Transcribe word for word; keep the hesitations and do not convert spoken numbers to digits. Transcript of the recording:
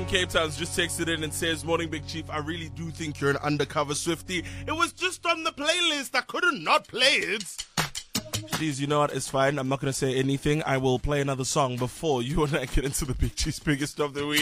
from Cape Town's just texted in and says, "Morning, Big Chief. I really do think you're an undercover Swiftie. It was just on the playlist. I couldn't not play it." Please, you know what? It's fine. I'm not going to say anything. I will play another song before you and I get into the Big Chief's biggest of the week.